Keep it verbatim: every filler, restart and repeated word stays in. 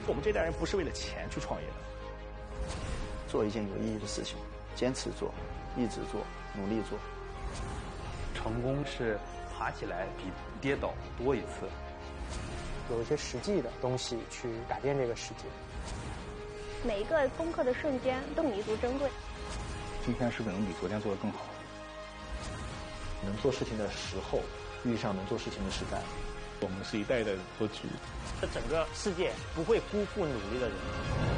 我们这代人不是为了钱去创业的， 做一件有意义的事情，坚持做，一直做，努力做。 成功是爬起来比跌倒多一次。 有一些实际的东西去改变这个世界。 每一个攻克的瞬间都弥足珍贵。 今天是不是能比昨天做得更好？ 能做事情的时候遇上能做事情的时代。 我们是一代一代的托举， 这整个世界不会辜负努力的人。